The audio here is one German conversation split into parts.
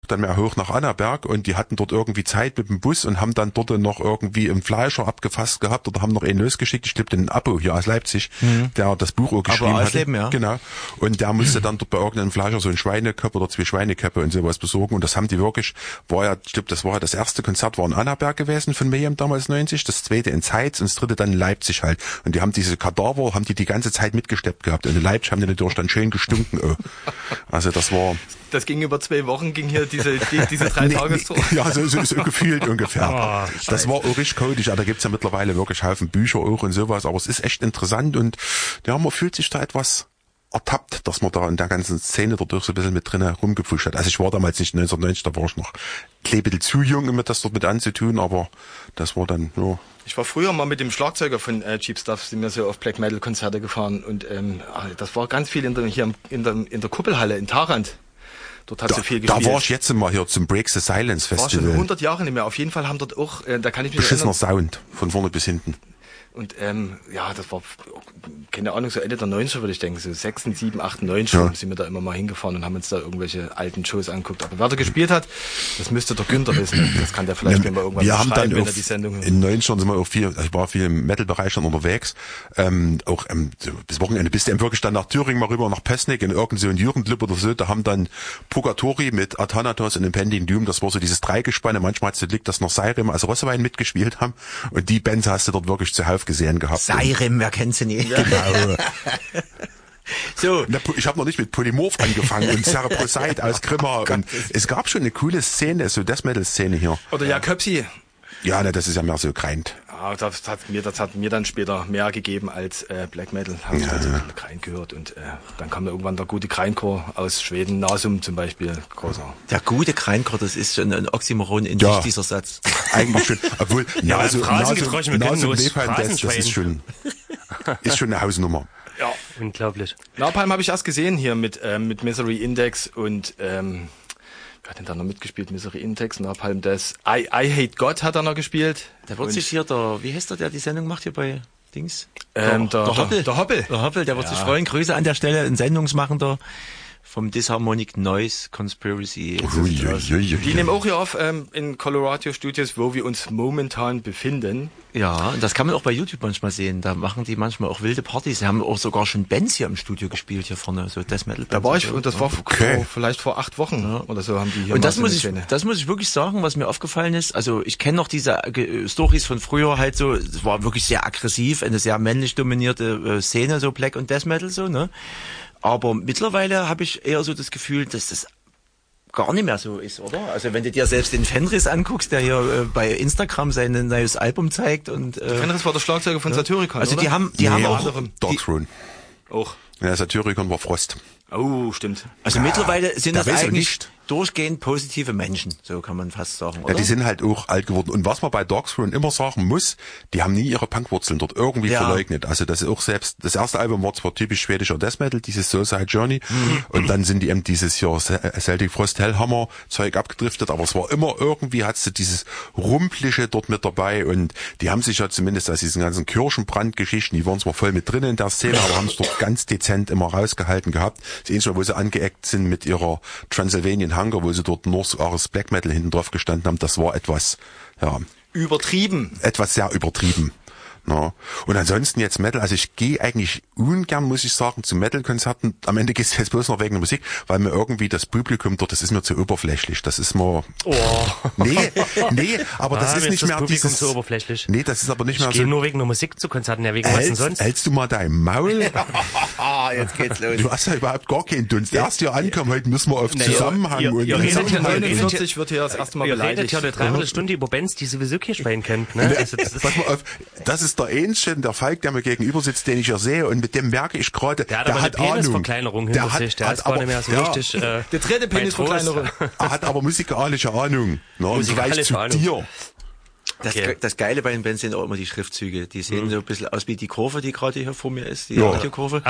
dann mehr hoch nach Annaberg und die hatten dort irgendwie Zeit mit dem Bus und haben dann dort noch irgendwie einen Fleischer abgefasst gehabt oder haben noch einen losgeschickt. Ich glaube, den Abo hier aus Leipzig, der das Buch auch geschrieben hat. Ja. Genau. Und der musste dann dort bei irgendeinem Fleischer so ein Schweineköpfe oder 2 Schweineköpfe und sowas besorgen. Und das haben die wirklich, ich glaube, das war ja das erste Konzert war in Annaberg gewesen von Mayhem damals 90, das zweite in Zeitz und das dritte dann in Leipzig halt. Und die haben diese Kadaver, die ganze Zeit mitgesteppt gehabt. Und in Leipzig haben die natürlich dann schön gestunken. Oh. Also das war... Das ging über 2 Wochen, ging hier diese 3 Tagestour. Ja, so gefühlt ungefähr. Das war auch richtig codisch. Da gibt's ja mittlerweile wirklich Haufen Bücher auch und sowas. Aber es ist echt interessant und ja, man fühlt sich da etwas ertappt, dass man da in der ganzen Szene dadurch so ein bisschen mit drinnen rumgepfuscht hat. Also ich war damals nicht 1990, da war ich noch ein bisschen zu jung, um das dort mit anzutun, aber das war dann, ja. Ich war früher mal mit dem Schlagzeuger von Cheap Stuff, sind wir so auf Black Metal Konzerte gefahren und das war ganz viel in der Kuppelhalle in Tarant. Dort hat sie viel gespielt. Da war ich jetzt mal hier zum Break the Silence Festival. War schon 100 Jahre nicht mehr. Auf jeden Fall haben dort auch, da kann ich mich beschissener Sound, von vorne bis hinten. Und das war, keine Ahnung, so Ende der 90er würde ich denken, so 6, 7, 8, 9 sind wir da immer mal hingefahren und haben uns da irgendwelche alten Shows angeguckt. Aber wer da gespielt hat, das müsste der Günther wissen. Das kann der vielleicht mal irgendwann beschreiben, wenn er die Sendung hört. In den 90ern sind wir auch ich war viel im Metal-Bereich dann unterwegs. Auch so bis Wochenende bist du wirklich dann nach Thüringen mal rüber, nach Pößneck in irgend so ein Jugendclub oder so. Da haben dann Purgatori mit Athanatos und Impending Doom, das war so dieses Dreigespanne. Manchmal hat es Glück, dass noch Seirim, also Rossewein mitgespielt haben. Und die Bands hast du dort wirklich zuhauf gesehen gehabt. Seirim, wer kennt sie nicht? Genau. So. Ich habe noch nicht mit Polymorph angefangen und Cerebrosite aus Grimma. Und es gab schon eine coole Szene, so Death Metal Szene hier. Oder Jakobsi. Ja, das ist ja mehr so greint. Ja, das hat mir dann später mehr gegeben als Black Metal. Habe ich dann so Grein gehört und dann kam da irgendwann der gute Grindcore aus Schweden, Nasum zum Beispiel, großer. Der gute Grindcore, das ist schon ein Oxymoron in sich, dieser Satz. Eigentlich schon, obwohl Nasum Napalm, das ist schon eine Hausnummer. Ja, unglaublich. Napalm habe ich erst gesehen hier mit Misery Index und wer hat denn da noch mitgespielt? Misery Index, Napalm Death. I Hate God hat er noch gespielt. Der wird sich hier wie heißt der die Sendung macht hier bei Dings? Der Hoppel. Der Hoppel, der wird sich freuen. Grüße an der Stelle, ein Sendungsmachender vom Disharmonic Noise Conspiracy. Die nehmen auch hier auf in Colorado Studios, wo wir uns momentan befinden. Ja, und das kann man auch bei YouTube manchmal sehen. Da machen die manchmal auch wilde Partys. Sie haben auch sogar schon Bands hier im Studio gespielt, hier vorne, so Death Metal Bands. Da war ich, und das war vielleicht vor 8 Wochen oder so haben die hier. Und das muss ich wirklich sagen, was mir aufgefallen ist. Also ich kenne noch diese Storys von früher halt so. Es war wirklich sehr aggressiv, eine sehr männlich dominierte Szene, so Black und Death Metal so, ne? Aber mittlerweile habe ich eher so das Gefühl, dass das gar nicht mehr so ist, oder? Also wenn du dir selbst den Fenris anguckst, der hier bei Instagram sein neues Album zeigt und Fenris war der Schlagzeuger von Satyricon, also oder? die haben auch Darkthrone. Auch. Ja, Satyricon war Frost. Oh, stimmt. Also mittlerweile sind das eigentlich durchgehend positive Menschen, so kann man fast sagen, oder? Ja, die sind halt auch alt geworden. Und was man bei Darkthrone immer sagen muss, die haben nie ihre Punkwurzeln dort irgendwie verleugnet. Also das ist auch selbst, das erste Album war zwar typisch schwedischer Death Metal, dieses Suicide Journey, und dann sind die eben dieses hier Celtic Frost Hellhammer Zeug abgedriftet, aber es war immer irgendwie, hattest du dieses Rumpliche dort mit dabei und die haben sich ja zumindest aus diesen ganzen Kirchenbrandgeschichten, die waren zwar voll mit drin in der Szene, aber haben es dort ganz dezent immer rausgehalten gehabt. Das Einzige, wo sie angeeckt sind mit ihrer Transylvanian Hunger, wo sie dort North Ares Black Metal hinten drauf gestanden haben, das war etwas, übertrieben. Etwas sehr übertrieben. Ja. Und ansonsten jetzt Metal, also ich gehe eigentlich ungern, muss ich sagen, zu Metal-Konzerten. Am Ende gehst du jetzt bloß noch wegen der Musik, weil mir irgendwie das Publikum dort, das ist mir zu oberflächlich. Das ist mir... Nee, aber das ist nicht das mehr Publikum dieses... zu oberflächlich. Nee, das ist aber nicht mehr so... Ich gehe nur wegen der Musik zu Konzerten, ja, wegen was denn sonst? Hältst du mal dein Maul? Jetzt geht's los. Du hast ja überhaupt gar keinen Dunst. Erst hier ankommen, heute müssen wir auf Zusammenhang und... Ihr redet hier 49 wird hier das erste Mal beleidigt. Ihr redet hier eine Dreiviertelstunde über Bands, die sowieso Kirschwein kennt, ne? Also pass mal auf, das ist der Ähnchen, der Falk, der mir gegenüber sitzt, den ich ja sehe, und mit dem merke ich gerade, der hat eine Penisverkleinerung hinter sich, der ist gar nicht mehr so richtig... Der dritte Penisverkleinerung. Er hat aber musikalische Ahnung. Na, und vielleicht zu dir. Das Geile bei den Bands sind auch immer die Schriftzüge. Die sehen so ein bisschen aus wie die Kurve, die gerade hier vor mir ist, die Radiokurve.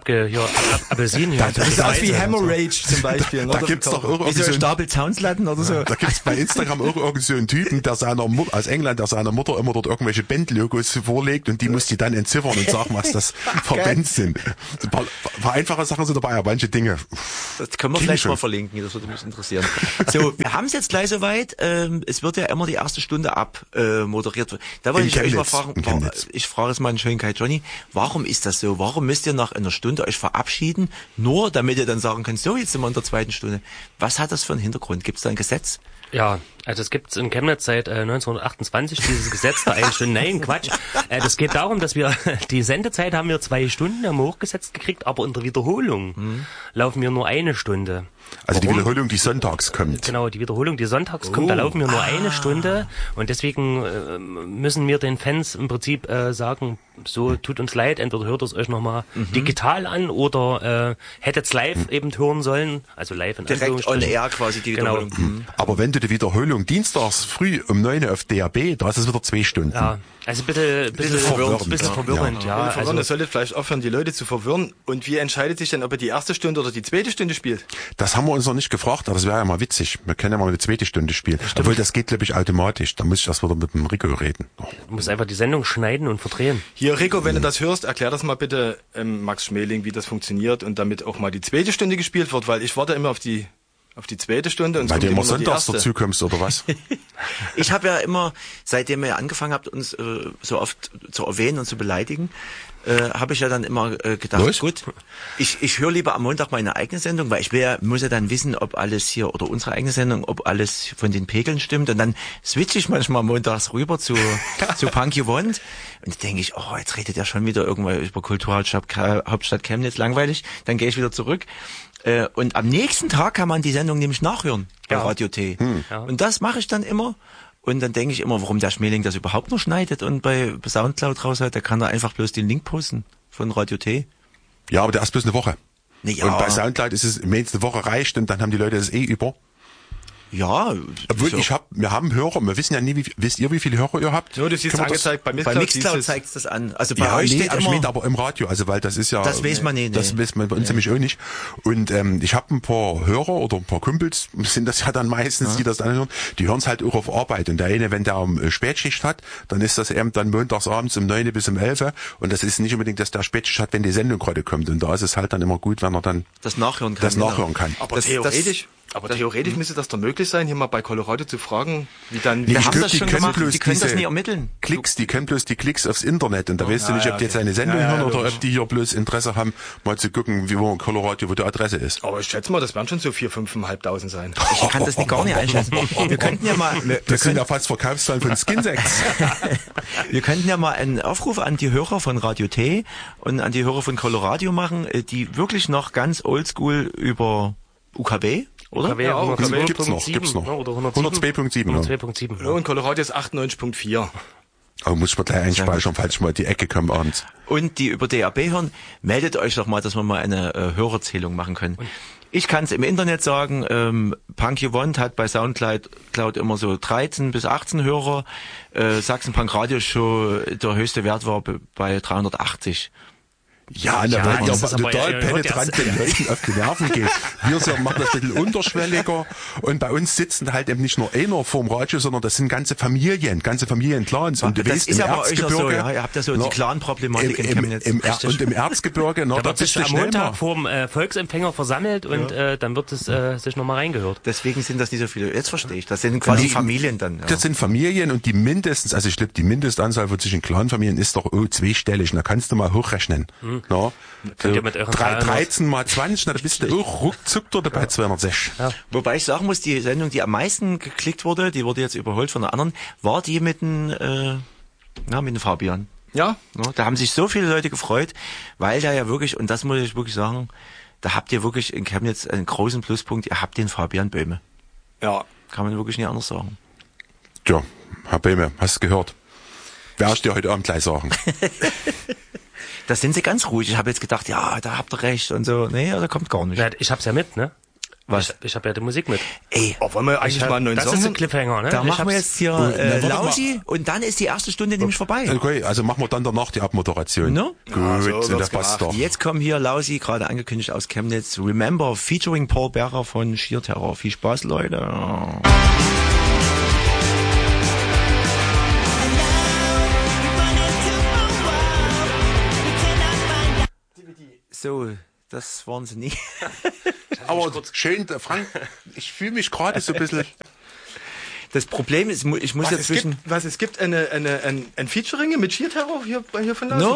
Appelsin hier. Das sieht aus wie Hemorrhage zum Beispiel. Da gibt's doch irgendwie so Stapel Soundslatten oder so. Da gibt's bei Instagram auch irgend so einen Typen, der aus England, der seiner Mutter immer dort irgendwelche Bandlogos vorlegt und die muss die dann entziffern und sagen, was das für Bands sind. Ein paar einfache Sachen sind dabei, aber manche Dinge. Das können wir vielleicht mal verlinken, das würde mich interessieren. So, wir haben es jetzt gleich soweit. Es wird ja immer die erste Stunde moderiert. Da wollte ich euch mal fragen, ich frage es mal in Schönkeit Johnny, warum ist das so? Warum müsst ihr nach einer Stunde euch verabschieden, nur damit ihr dann sagen könnt, so, jetzt sind wir in der zweiten Stunde. Was hat das für einen Hintergrund? Gibt es da ein Gesetz? Ja, also es gibt in Chemnitz seit 1928 dieses Gesetz der 1 Stunde. Nein, Quatsch. Das geht darum, dass wir die Sendezeit haben wir 2 Stunden, haben wir hochgesetzt gekriegt, aber in der Wiederholung laufen wir nur 1 Stunde. Also die Wiederholung, die sonntags kommt. Genau, die Wiederholung, die sonntags kommt, da laufen wir nur 1 Stunde und deswegen müssen wir den Fans im Prinzip sagen, so tut uns leid, entweder hört es euch nochmal digital an oder hättet's live eben hören sollen, also live in direkt on air quasi die Wiederholung. Genau. Aber wenn du die Wiederholung dienstags früh um 9 auf DAB, da ist es wieder 2 Stunden. Ja, also bitte verwirrend. Ja. Also ihr solltet vielleicht aufhören, die Leute zu verwirren. Und wie entscheidet sich denn, ob ihr die erste Stunde oder die zweite Stunde spielt? Das haben wir uns noch nicht gefragt, aber das wäre ja mal witzig. Wir können ja mal eine zweite Stunde spielen. Obwohl, das geht, glaube ich, automatisch. Da muss ich erst wieder mit dem Rico reden. Du musst einfach die Sendung schneiden und verdrehen. Hier, Rico, wenn du das hörst, erklär das mal bitte Max Schmeling, wie das funktioniert und damit auch mal die zweite Stunde gespielt wird, weil ich warte immer auf die zweite Stunde. Und weil du immer sonntags dazu kommst, oder was? Ich habe ja immer, seitdem ihr angefangen habt, uns so oft zu erwähnen und zu beleidigen, habe ich ja dann immer gedacht, gut, ich höre lieber am Montag meine eigene Sendung, weil muss ja dann wissen, ob alles hier, oder unsere eigene Sendung, ob alles von den Pegeln stimmt. Und dann switche ich manchmal montags rüber zu Punk You Want. Und dann denke ich, jetzt redet er schon wieder irgendwann über Kulturhauptstadt Chemnitz, langweilig. Dann gehe ich wieder zurück. Und am nächsten Tag kann man die Sendung nämlich nachhören bei Radio T. Ja. Und das mache ich dann immer. Und dann denke ich immer, warum der Schmeling das überhaupt noch schneidet und bei Soundcloud raus hat, da kann er einfach bloß den Link posten von Radio T. Ja, aber der ist bloß eine Woche. Ja. Und bei Soundcloud ist es, wenn es eine Woche reicht und dann haben die Leute das über. Ja. Obwohl, wir haben Hörer, wir wissen ja nie, wisst ihr, wie viele Hörer ihr habt? Ja, das ist angezeigt bei Mixcloud. Bei Mixcloud zeigt es das an. Also bei euch steht ich meine aber im Radio, also weil das ist ja... Das weiß man nicht. Das weiß man bei uns nämlich auch nicht. Und ich habe ein paar Hörer oder ein paar Kumpels, sind das ja dann meistens, die das anhören, die hören es halt auch auf Arbeit. Und der eine, wenn der Spätschicht hat, dann ist das eben dann montags abends um 9 bis um 11. Und das ist nicht unbedingt, dass der Spätschicht hat, wenn die Sendung gerade kommt. Und da ist es halt dann immer gut, wenn er dann das nachhören kann. Aber theoretisch müsste das doch möglich sein, hier mal bei Colorado zu fragen, wie dann... Die können das nie ermitteln. Die können bloß die Klicks aufs Internet und da weißt du nicht, ob die jetzt eine Sendung hören oder ob die hier bloß Interesse haben, mal zu gucken, wo die Adresse ist. Aber ich schätze mal, das werden schon so 4.000, 5.500 sein. Ich kann das gar nicht einschätzen. Wir könnten ja mal... Das sind ja fast Verkaufszahlen von Skinsex. Wir könnten ja mal einen Aufruf an die Hörer von Radio T und an die Hörer von Colorado machen, die wirklich noch ganz oldschool über UKW... Oder? UKW, ja, UKW gibt's noch. Oder 102.7. Ja, und Colorado ist 98.4. Aber muss ich mal gleich einspeichern, falls ich mal die Ecke komme abends. Und die über DAB hören, meldet euch doch mal, dass wir mal eine Hörerzählung machen können. Ich kann es im Internet sagen, Punk You Want hat bei Soundcloud immer so 13 bis 18 Hörer. Sachsen Punk Radio Show, der höchste Wert war bei 380. Ja, weil ihr total penetrant den Leuten auf die Nerven geht. Wir machen das ein bisschen unterschwelliger und bei uns sitzen halt eben nicht nur einer vorm Radio, sondern das sind ganze Familienclans. Und du das weißt, ist im aber Erzgebirge, euch so, ja, ihr habt ja so die Clan-Problematik in Chemnitz. Und im Erzgebirge, da bist du am Montag vorm Volksempfänger versammelt und dann wird es sich nochmal reingehört. Deswegen sind das nicht so viele. Jetzt verstehe ich. Das sind quasi Familien dann. Ja. Das sind Familien und die Mindestanzahl von zwischen Clanfamilien ist doch zweistellig. Da kannst du mal hochrechnen. No? So, 13 mal 20, da bist du auch ruckzuck dort bei 206. Ja. Wobei ich sagen muss, die Sendung, die am meisten geklickt wurde, die wurde jetzt überholt von einer anderen, war die mit dem Fabian. Ja. Da haben sich so viele Leute gefreut, weil da ja wirklich, und das muss ich wirklich sagen, da habt ihr wirklich in Chemnitz einen großen Pluspunkt, ihr habt den Fabian Böhme. Ja. Kann man wirklich nicht anders sagen. Ja, Herr Böhme, hast du gehört? Werde ich dir heute Abend gleich sagen. Da sind sie ganz ruhig. Ich habe jetzt gedacht, ja, da habt ihr recht und so. Nee, da kommt gar nicht. Ja, ich hab's ja mit, ne? Was? Ich habe ja die Musik mit. Ey, wollen wir eigentlich mal einen neuen das Song? ist ein Cliffhanger, ne? da machen wir jetzt hier Lausi und dann ist die erste Stunde nämlich vorbei. Okay, also machen wir dann danach die Abmoderation. No? Gut, Ja, so und wird's das passt gemacht. doch. Jetzt kommen hier Lausi, gerade angekündigt aus Chemnitz, Remember, featuring Paul Bearer von Sheer Terror. Viel Spaß, Leute. So, das waren sie nie. Aber schön, Frank, ich fühle mich gerade so ein bisschen... Das Problem ist, ich muss dazwischen... Es gibt ein Featuring mit Sheer Terror hier von Lausi?